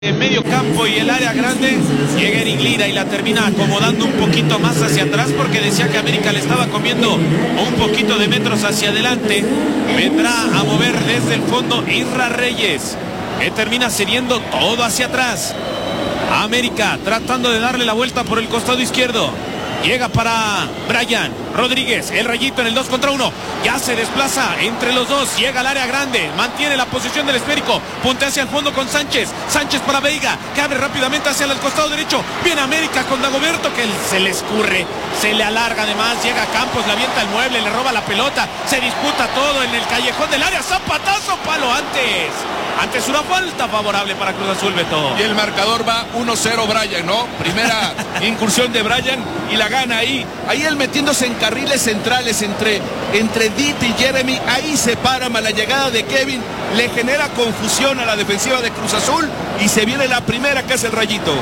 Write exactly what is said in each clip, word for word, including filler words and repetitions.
En medio campo y el área grande, llega Eric Lira y la termina acomodando un poquito más hacia atrás porque decía que América le estaba comiendo un poquito de metros hacia adelante. Vendrá a mover desde el fondo Isra Reyes, que termina cediendo todo hacia atrás. América tratando de darle la vuelta por el costado izquierdo. Llega para Brian Rodríguez, el rayito en el dos contra uno. Ya se desplaza entre los dos, llega al área grande, mantiene la posición del esférico, puntea hacia el fondo con Sánchez. Sánchez para Veiga, que abre rápidamente hacia el costado derecho. Viene América con Dagoberto, que se le escurre, se le alarga además. Llega Campos, le avienta el mueble, le roba la pelota. Se disputa todo en el callejón del área. Zapatazo, palo antes. Antes una falta favorable para Cruz Azul, Beto. Y el marcador va uno cero Brian, ¿no? Primera incursión de Brian y la gana ahí. Ahí él metiéndose en carriles centrales entre, entre Dita y Jeremy. Ahí se para mal la llegada de Kevin. Le genera confusión a la defensiva de Cruz Azul. Y se viene la primera que hace el Rayito.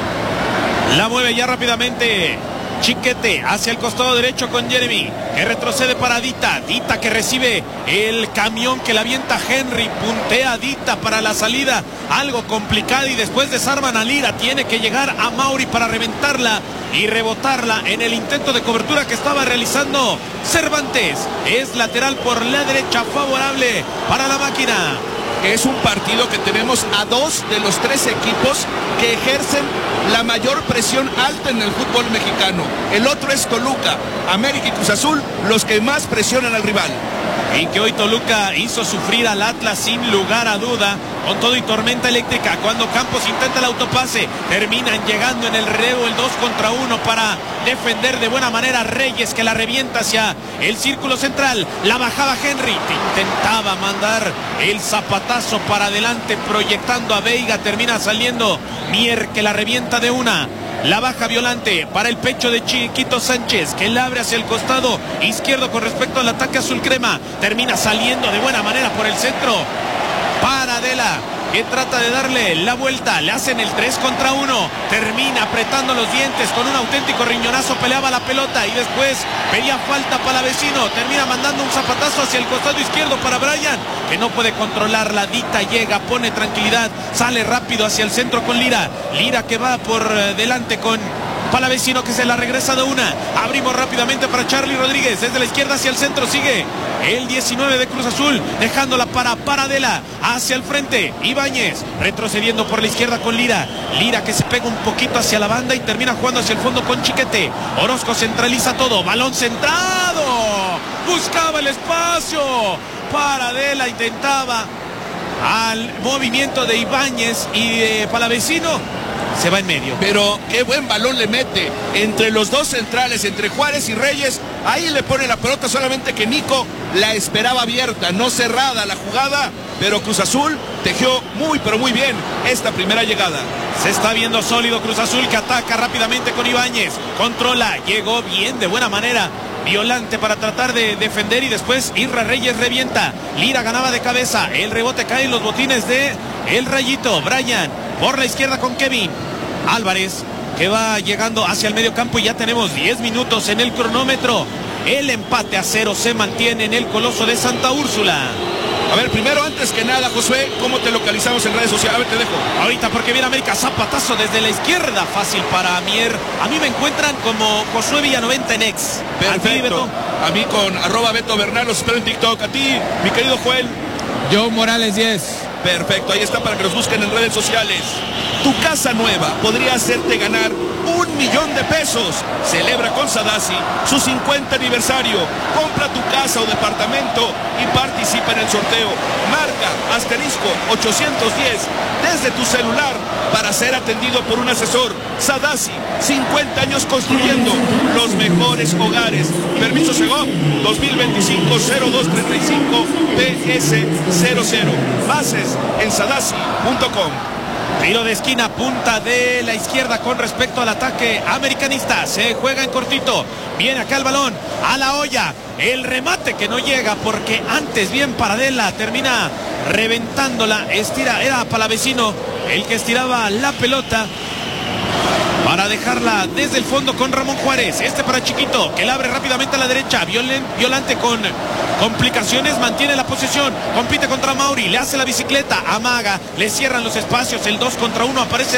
La mueve ya rápidamente Chiquete hacia el costado derecho con Jeremy, que retrocede para Dita. Dita que recibe el camión que la avienta Henry. Puntea Dita para la salida, algo complicada, y después desarman a Lira. Tiene que llegar a Mauri para reventarla y rebotarla en el intento de cobertura que estaba realizando Cervantes. Es lateral por la derecha, favorable para la máquina. Es un partido que tenemos a dos de los tres equipos que ejercen la mayor presión alta en el fútbol mexicano. El otro es Toluca, América y Cruz Azul, los que más presionan al rival. Y que hoy Toluca hizo sufrir al Atlas sin lugar a duda, con todo y tormenta eléctrica. Cuando Campos intenta el autopase, terminan llegando en el relevo el dos contra uno para defender de buena manera Reyes, que la revienta hacia el círculo central. La bajaba Henry, intentaba mandar el zapatazo para adelante proyectando a Veiga. Termina saliendo Mier, que la revienta de una. La baja Violante para el pecho de Chiquito Sánchez, que la abre hacia el costado izquierdo con respecto al ataque azul crema. Termina saliendo de buena manera por el centro para Adela, que trata de darle la vuelta. Le hacen el tres contra uno. Termina apretando los dientes con un auténtico riñonazo. Peleaba la pelota y después pedía falta para vecino. Termina mandando un zapatazo hacia el costado izquierdo para Brian, que no puede controlar. La Dita llega, pone tranquilidad, sale rápido hacia el centro con Lira. Lira que va por delante con Palavecino, que se la regresa de una. Abrimos rápidamente para Charlie Rodríguez. Desde la izquierda hacia el centro sigue el diecinueve de Cruz Azul, dejándola para Paradela hacia el frente. Ibáñez retrocediendo por la izquierda con Lira. Lira que se pega un poquito hacia la banda y termina jugando hacia el fondo con Chiquete. Orozco centraliza todo. Balón centrado. Buscaba el espacio. Paradela intentaba al movimiento de Ibáñez y de Palavecino. Se va en medio. Pero qué buen balón le mete entre los dos centrales, entre Juárez y Reyes. Ahí le pone la pelota, solamente que Nico la esperaba abierta, no cerrada la jugada. Pero Cruz Azul tejió muy pero muy bien esta primera llegada. Se está viendo sólido Cruz Azul, que ataca rápidamente con Ibáñez. Controla, llegó bien de buena manera Violante para tratar de defender, y después Isra Reyes revienta. Lira ganaba de cabeza, el rebote cae en los botines de el Rayito. Brian por la izquierda con Kevin Álvarez, que va llegando hacia el medio campo, y ya tenemos diez minutos en el cronómetro. El empate a cero se mantiene en el Coloso de Santa Úrsula. A ver, primero, antes que nada, Josué, ¿cómo te localizamos en redes sociales? A ver, te dejo. Ahorita, porque viene América, zapatazo desde la izquierda, fácil para Mier. A mí me encuentran como Josué Villanoventa en X. Perfecto. A mí con arroba Beto Bernal, los espero en TikTok. A ti, mi querido Joel. Joe Morales diez. Perfecto, ahí está para que los busquen en redes sociales. Tu casa nueva podría hacerte ganar un millón de pesos. Celebra con Sadasi su cincuenta aniversario. Compra tu casa o departamento y participa en el sorteo. Marca asterisco ochocientos diez desde tu celular para ser atendido por un asesor. Sadasi, cincuenta años construyendo los mejores hogares. Permiso Segov dos mil veinticinco cero dos treinta y cinco P S cero cero. Bases en sadasi punto com. Tiro de esquina, punta de la izquierda con respecto al ataque americanista. Se juega en cortito. Viene acá el balón a la olla. El remate que no llega porque antes bien Paradela termina reventándola. Estira, era Palavecino el que estiraba la pelota para dejarla desde el fondo con Ramón Juárez. Este para Chiquito, que la abre rápidamente a la derecha. Violen, Violante con complicaciones, mantiene la posesión. Compite contra Mauri, le hace la bicicleta, amaga, le cierran los espacios. El dos contra uno aparece